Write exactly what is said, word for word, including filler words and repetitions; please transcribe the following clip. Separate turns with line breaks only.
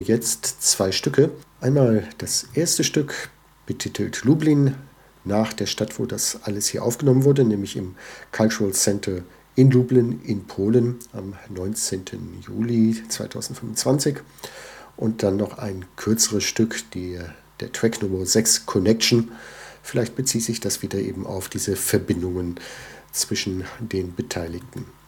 Jetzt zwei Stücke. Einmal das erste Stück, betitelt Lublin, nach der Stadt, wo das alles hier aufgenommen wurde, nämlich im Cultural Center in Lublin in Polen am neunzehnten Juli zweitausendfünfundzwanzig. Und dann noch ein kürzeres Stück, die, der Track Nummer sechs, Connection. Vielleicht bezieht sich das wieder eben auf diese Verbindungen zwischen den Beteiligten.